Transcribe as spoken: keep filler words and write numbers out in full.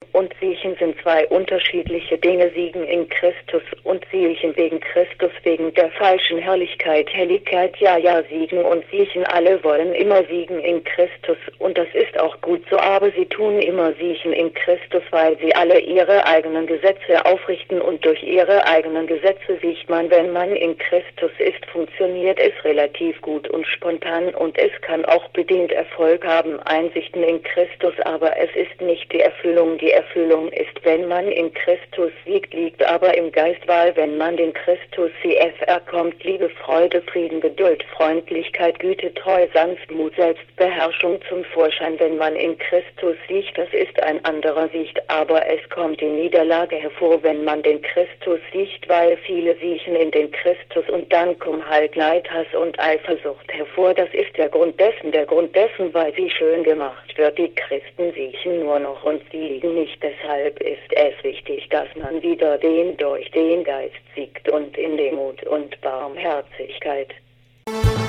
und Siechen sind zwei unterschiedliche Dinge. Siegen in Christus und Siechen wegen Christus, wegen der falschen Herrlichkeit. Helligkeit, ja, ja, siegen und Siechen. Alle wollen immer siegen in Christus und das ist auch gut so, aber sie tun immer Siechen in Christus, weil sie alle ihre eigenen Gesetze aufrichten und durch ihre eigenen Gesetze sieht man, wenn man in Christus ist, funktioniert es relativ gut und spontan und es kann auch bedingt Erfolg haben, Einsichten in Christus, aber es ist nicht die Erfüllung. Die Erfüllung ist, wenn man in Christus siegt, liegt aber im Geist, weil wenn man den Christus C F R kommt, Liebe, Freude, Frieden, Geduld, Freundlichkeit, Güte, Treu, Sanftmut, Selbstbeherrschung zum Vorschein, wenn man in Christus siegt, das ist ein anderer Sicht, aber es kommt die Niederlage hervor, wenn man den Christus siegt, weil viele siechen in den Christus und dann kommen halt Neid, Hass und Eifersucht hervor. Das ist der Grund dessen, der Grund dessen, weil sie schön gemacht wird. Die Christen siechen nur noch und sie liegen nicht. Deshalb ist es wichtig, dass man wieder den durch den Geist siegt und in Demut und Barmherzigkeit.